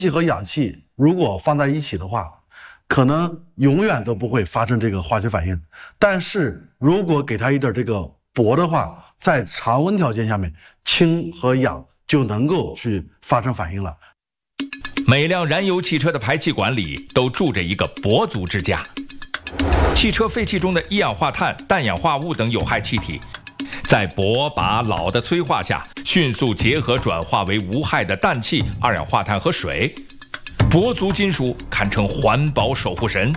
气和氧气如果放在一起的话，可能永远都不会发生这个化学反应。但是如果给它一点这个铂的话，在常温条件下面，氢和氧就能够去发生反应了。 每辆燃油汽车的排气管里都住着一个铂族之家。汽车废气中的一氧化碳、氮氧化物等有害气体，在铂、钯、铑的催化下，迅速结合转化为无害的氮气、二氧化碳和水。铂族金属堪称环保守护神。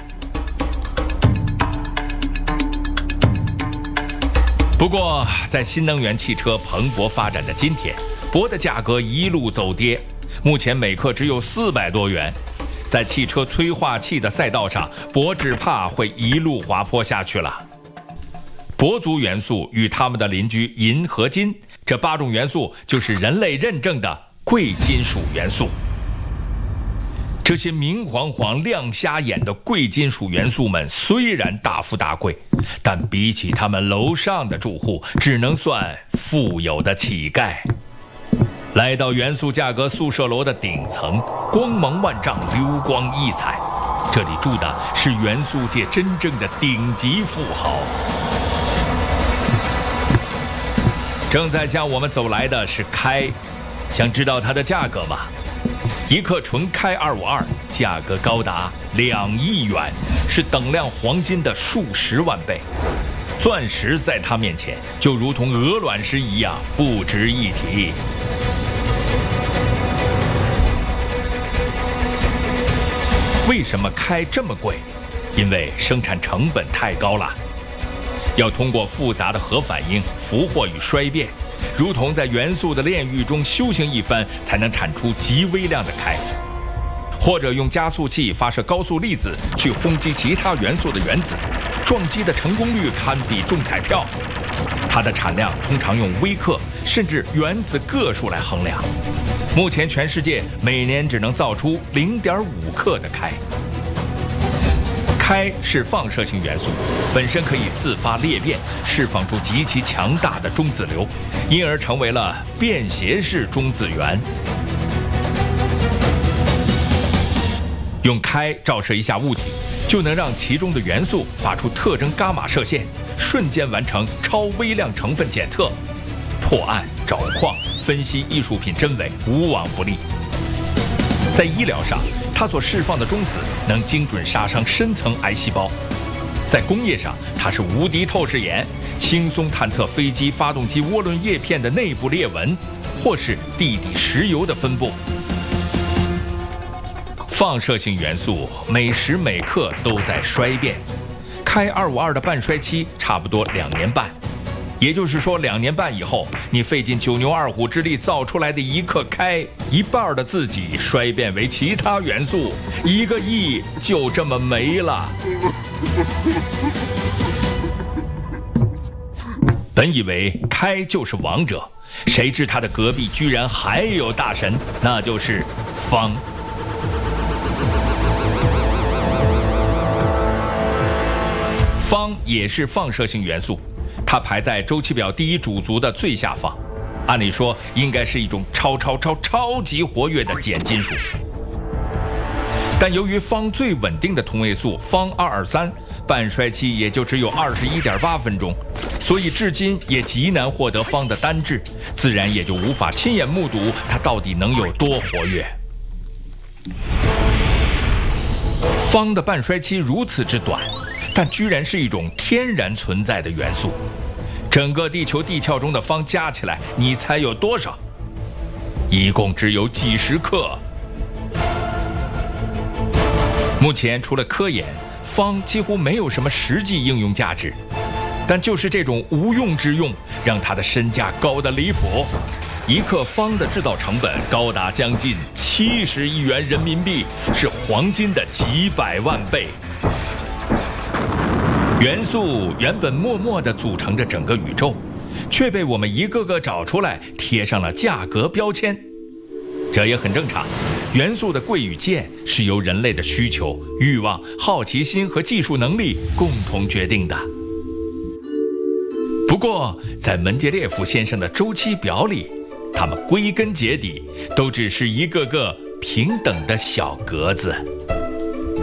不过，在新能源汽车蓬勃发展的今天，铂的价格一路走跌，目前每克只有400多元。在汽车催化器的赛道上，铂只怕会一路滑坡下去了。铂族元素与它们的邻居银和金，这8种元素就是人类认证的贵金属元素。这些明晃晃亮瞎眼的贵金属元素们虽然大富大贵，但比起他们楼上的住户，只能算富有的乞丐。来到元素价格宿舍楼的顶层，光芒万丈，流光溢彩，这里住的是元素界真正的顶级富豪。正在向我们走来的是氦，想知道它的价格吗？1克纯氦252价格高达2亿元，是等量黄金的数十万倍。钻石在它面前就如同鹅卵石一样不值一提。为什么氦这么贵？因为生产成本太高了，要通过复杂的核反应、俘获与衰变，如同在元素的炼狱中修行一番，才能产出极微量的氦。或者用加速器发射高速粒子去轰击其他元素的原子，撞击的成功率堪比中彩票。它的产量通常用微克甚至原子个数来衡量。目前全世界每年只能造出0.5克的氦。氦是放射性元素，本身可以自发裂变，释放出极其强大的中子流，因而成为了便携式中子源。用氦照射一下物体，就能让其中的元素发出特征伽马射线，瞬间完成超微量成分检测，破案、找矿、分析艺术品真伪，无往不利。在医疗上，它所释放的中子能精准杀伤深层癌细胞；在工业上，它是无敌透视眼，轻松探测飞机发动机涡轮叶片的内部裂纹，或是地底石油的分布。放射性元素每时每刻都在衰变，氦252的半衰期差不多2年半，也就是说2年半以后，你费尽9牛2虎之力造出来的1克氦，一半的自己衰变为其他元素，1个亿就这么没了。本以为氦就是王者，谁知他的隔壁居然还有大神，那就是钒。钒也是放射性元素，它排在周期表第1主族的最下方，按理说应该是一种超级活跃的碱金属。但由于钒最稳定的同位素钒223半衰期也就只有21.8分钟，所以至今也极难获得钒的单质，自然也就无法亲眼目睹它到底能有多活跃。钒的半衰期如此之短，但居然是一种天然存在的元素。整个地球地壳中的钒加起来，你猜有多少？一共只有几十克。目前除了科研，钒几乎没有什么实际应用价值，但就是这种无用之用，让它的身价高得离谱。1克钒的制造成本高达将近70亿元人民币，是黄金的几百万倍。元素原本默默地组成着整个宇宙，却被我们一个个找出来，贴上了价格标签。这也很正常，元素的贵与贱是由人类的需求、欲望、好奇心和技术能力共同决定的。不过，在门捷列夫先生的周期表里，它们归根结底都只是一个个平等的小格子。